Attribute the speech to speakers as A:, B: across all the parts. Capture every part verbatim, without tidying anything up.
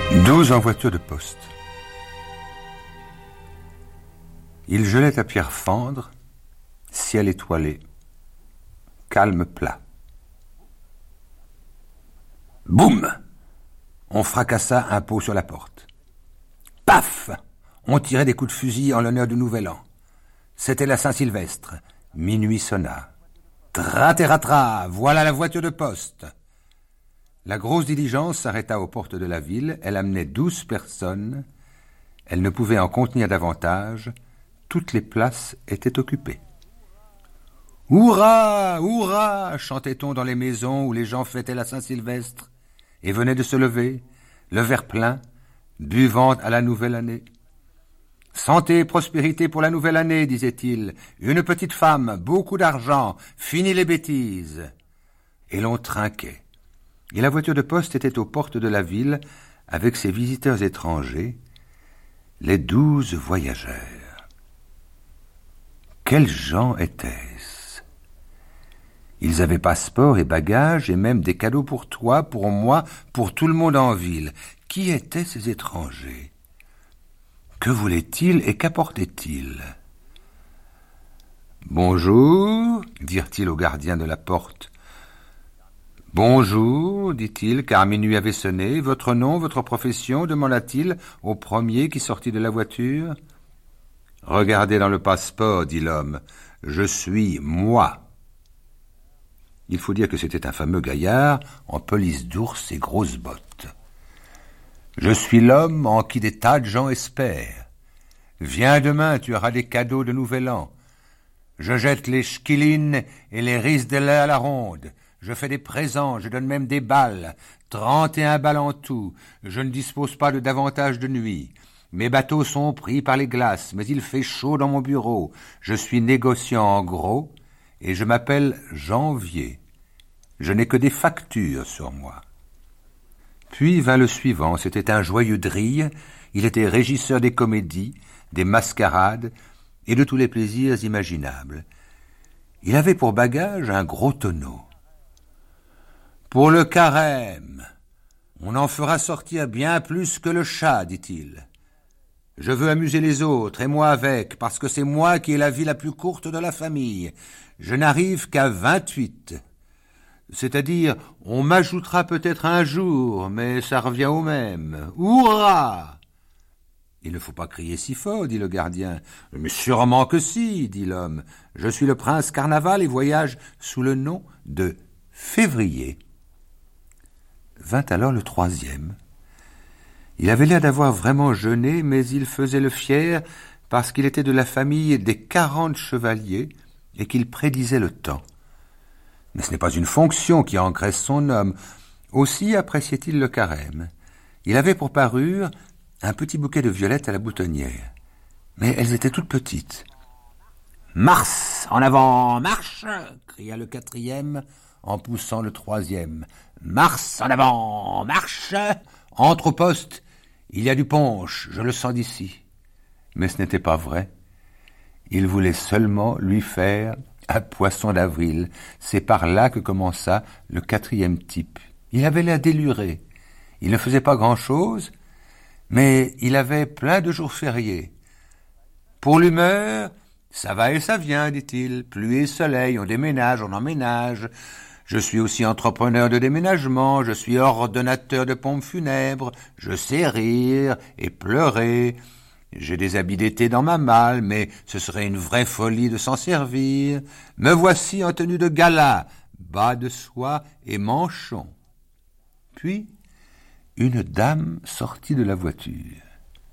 A: Douze en voiture de poste. Il gelait à pierre fendre, ciel étoilé, calme plat. Boum! On fracassa un pot sur la porte. Paf! On tirait des coups de fusil en l'honneur du Nouvel An. C'était la Saint-Sylvestre. Minuit sonna. Tra-terra-tra! Voilà la voiture de poste. La grosse diligence s'arrêta aux portes de la ville. Elle amenait douze personnes. Elle ne pouvait en contenir davantage. Toutes les places étaient occupées. « Hourra! Hourra !» chantait-on dans les maisons où les gens fêtaient la Saint-Sylvestre et venaient de se lever, le verre plein, buvant à la nouvelle année. « Santé et prospérité pour la nouvelle année, disait-il. Une petite femme, beaucoup d'argent, fini les bêtises. » Et l'on trinquait. Et la voiture de poste était aux portes de la ville avec ses visiteurs étrangers, les douze voyageurs. Quels gens étaient-ce? Ils avaient passeport et bagages et même des cadeaux pour toi, pour moi, pour tout le monde en ville. Qui étaient ces étrangers? Que voulaient-ils et qu'apportaient-ils? « Bonjour, dirent-ils au gardien de la porte. « Bonjour, dit-il, car minuit avait sonné. Votre nom, votre profession, demanda-t-il au premier qui sortit de la voiture. « Regardez dans le passeport, dit l'homme. Je suis moi. » Il faut dire que c'était un fameux gaillard en pelisse d'ours et grosses bottes. « Je suis l'homme en qui des tas de gens espèrent. Viens demain, tu auras des cadeaux de Nouvel An. Je jette les schkilines et les risdelets à la ronde. Je fais des présents, je donne même des balles, trente et un balles en tout. Je ne dispose pas de davantage de nuit. Mes bateaux sont pris par les glaces, mais il fait chaud dans mon bureau. Je suis négociant en gros et je m'appelle Janvier. Je n'ai que des factures sur moi. » Puis vint le suivant, c'était un joyeux drille. Il était régisseur des comédies, des mascarades et de tous les plaisirs imaginables. Il avait pour bagage un gros tonneau. « Pour le carême, on en fera sortir bien plus que le chat, dit-il. Je veux amuser les autres, et moi avec, parce que c'est moi qui ai la vie la plus courte de la famille. Je n'arrive qu'à vingt-huit. C'est-à-dire, on m'ajoutera peut-être un jour, mais ça revient au même. Hourra !» « Il ne faut pas crier si fort, dit le gardien. »« Mais sûrement que si, dit l'homme. Je suis le prince Carnaval et voyage sous le nom de Février. » Vint alors le troisième. Il avait l'air d'avoir vraiment jeûné, mais il faisait le fier parce qu'il était de la famille des quarante chevaliers et qu'il prédisait le temps. Mais ce n'est pas une fonction qui engraisse son homme. Aussi appréciait-il le carême. Il avait pour parure un petit bouquet de violettes à la boutonnière. Mais elles étaient toutes petites. « Mars, en avant, marche !» cria le quatrième en poussant le troisième. « Mars, en avant, marche ! Entre au poste, il y a du punch, je le sens d'ici. » Mais ce n'était pas vrai. Il voulait seulement lui faire un poisson d'avril. C'est par là que commença le quatrième type. Il avait l'air déluré. Il ne faisait pas grand-chose, mais il avait plein de jours fériés. Pour l'humeur, ça va et ça vient, dit-il. Pluie et soleil, on déménage, on emménage. Je suis aussi entrepreneur de déménagement, je suis ordonnateur de pompes funèbres, je sais rire et pleurer. J'ai des habits d'été dans ma malle, mais ce serait une vraie folie de s'en servir. Me voici en tenue de gala, bas de soie et manchon. Puis, une dame sortit de la voiture.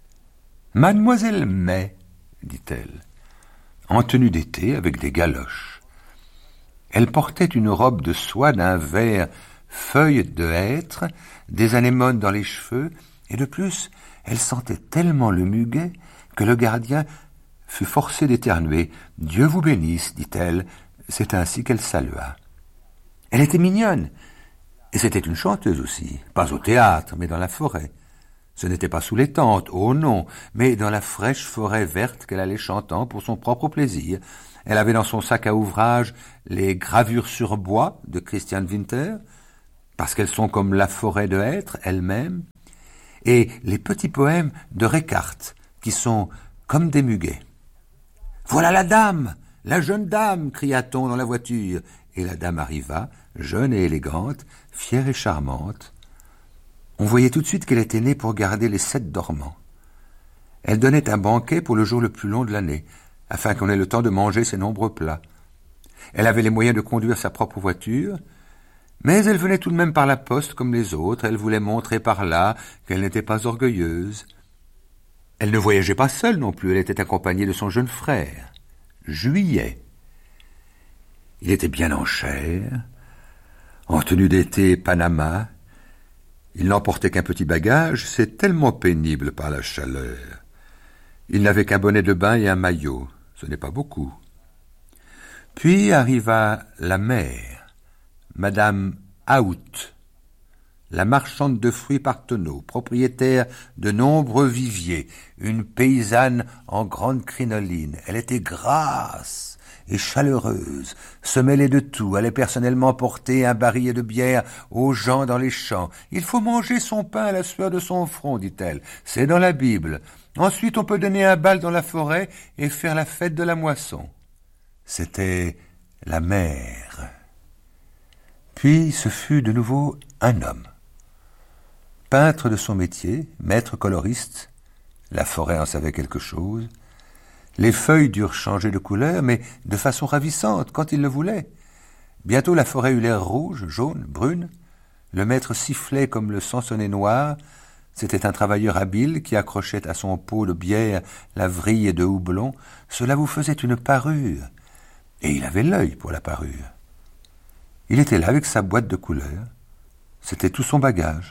A: « Mademoiselle May, dit-elle, en tenue d'été avec des galoches. Elle portait une robe de soie d'un vert feuille de hêtre, des anémones dans les cheveux, et de plus, elle sentait tellement le muguet que le gardien fut forcé d'éternuer. « Dieu vous bénisse, dit-elle. » C'est ainsi qu'elle salua. Elle était mignonne. Et c'était une chanteuse aussi, pas au théâtre, mais dans la forêt. Ce n'était pas sous les tentes, oh non, mais dans la fraîche forêt verte qu'elle allait chantant pour son propre plaisir. Elle avait dans son sac à ouvrage les gravures sur bois de Christian Winter, parce qu'elles sont comme la forêt de hêtre elle-même, et les petits poèmes de Récarte, qui sont comme des muguets. « Voilà la dame, la jeune dame !» cria-t-on dans la voiture, et la dame arriva, jeune et élégante, fière et charmante. On voyait tout de suite qu'elle était née pour garder les sept dormants. Elle donnait un banquet pour le jour le plus long de l'année, afin qu'on ait le temps de manger ses nombreux plats. Elle avait les moyens de conduire sa propre voiture, mais elle venait tout de même par la poste comme les autres. Elle voulait montrer par là qu'elle n'était pas orgueilleuse. Elle ne voyageait pas seule non plus, elle était accompagnée de son jeune frère, Juillet. Il était bien en chair, en tenue d'été Panama. Il n'emportait qu'un petit bagage, c'est tellement pénible par la chaleur. Il n'avait qu'un bonnet de bain et un maillot, ce n'est pas beaucoup. Puis arriva la mère, Madame Aout, la marchande de fruits Parthenot, propriétaire de nombreux viviers, une paysanne en grande crinoline. Elle était grasse et chaleureuse, se mêlait de tout, allait personnellement porter un barillet de bière aux gens dans les champs. « Il faut manger son pain à la sueur de son front, dit-elle, c'est dans la Bible. Ensuite on peut donner un bal dans la forêt et faire la fête de la moisson. » C'était la mère. Puis ce fut de nouveau un homme. Peintre de son métier, maître coloriste, la forêt en savait quelque chose. Les feuilles durent changer de couleur, mais de façon ravissante, quand il le voulait. Bientôt la forêt eut l'air rouge, jaune, brune. Le maître sifflait comme le sansonnet noir. C'était un travailleur habile qui accrochait à son pot de bière la vrille de houblon. Cela vous faisait une parure. Et il avait l'œil pour la parure. Il était là avec sa boîte de couleurs. C'était tout son bagage.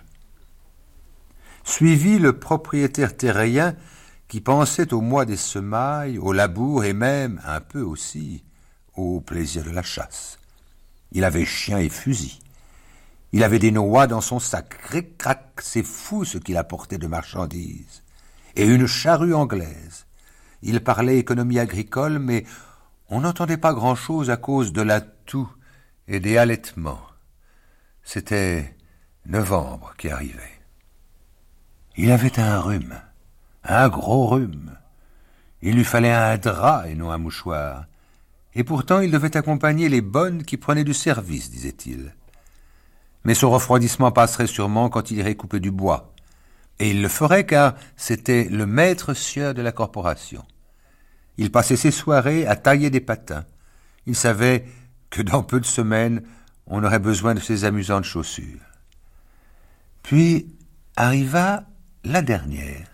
A: Suivit le propriétaire terrien qui pensait au mois des semailles, au labour et même, un peu aussi, au plaisir de la chasse. Il avait chien et fusil. Il avait des noix dans son sac. Cric-crac, c'est fou ce qu'il apportait de marchandises. Et une charrue anglaise. Il parlait économie agricole, mais on n'entendait pas grand-chose à cause de la toux et des halètements. C'était novembre qui arrivait. Il avait un rhume, un gros rhume. Il lui fallait un drap et non un mouchoir. Et pourtant il devait accompagner les bonnes qui prenaient du service, disait-il. Mais son refroidissement passerait sûrement quand il irait couper du bois. Et il le ferait car c'était le maître sieur de la corporation. Il passait ses soirées à tailler des patins. Il savait que dans peu de semaines, on aurait besoin de ses amusantes chaussures. Puis arriva la dernière,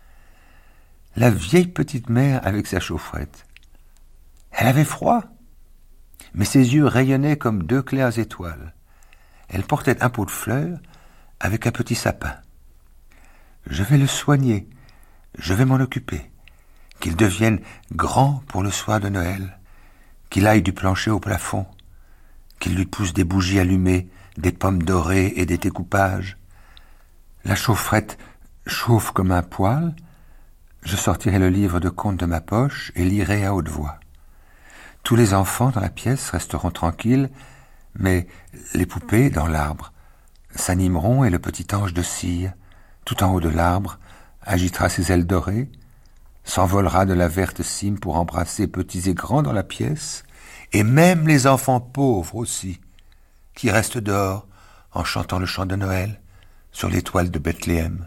A: la vieille petite mère avec sa chaufferette. Elle avait froid, mais ses yeux rayonnaient comme deux claires étoiles. Elle portait un pot de fleurs avec un petit sapin. « Je vais le soigner, je vais m'en occuper, qu'il devienne grand pour le soir de Noël, qu'il aille du plancher au plafond, qu'il lui pousse des bougies allumées, des pommes dorées et des découpages. La chaufferette chauffe comme un poêle, je sortirai le livre de contes de ma poche et lirai à haute voix. Tous les enfants dans la pièce resteront tranquilles, mais les poupées dans l'arbre s'animeront et le petit ange de cire, tout en haut de l'arbre, agitera ses ailes dorées, s'envolera de la verte cime pour embrasser petits et grands dans la pièce, et même les enfants pauvres aussi, qui restent dehors en chantant le chant de Noël sur l'étoile de Bethléem.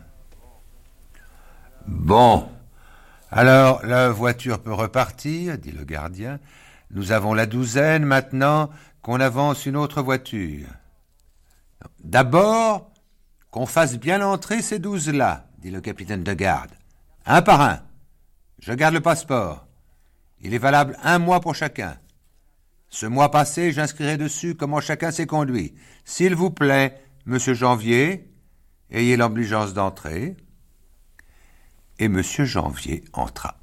A: Bon, alors la voiture peut repartir, dit le gardien. Nous avons la douzaine maintenant qu'on avance une autre voiture. D'abord, qu'on fasse bien entrer ces douze-là, dit le capitaine de garde. Un par un. Je garde le passeport. Il est valable un mois pour chacun. Ce mois passé, j'inscrirai dessus comment chacun s'est conduit. S'il vous plaît, monsieur Janvier, ayez l'obligeance d'entrer. Et monsieur Janvier entra.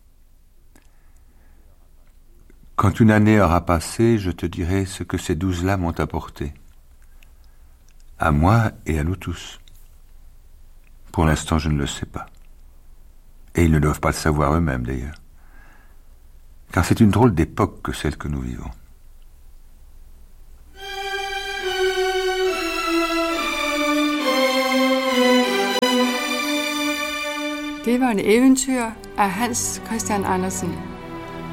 A: Quand une année aura passé, je te dirai ce que ces douze-là m'ont apporté. À moi et à nous tous. Pour l'instant, je ne le sais pas. Et ils ne doivent pas le savoir eux-mêmes, d'ailleurs. Car c'est une drôle d'époque que celle que nous vivons.
B: Det var et eventyr af Hans Christian Andersen.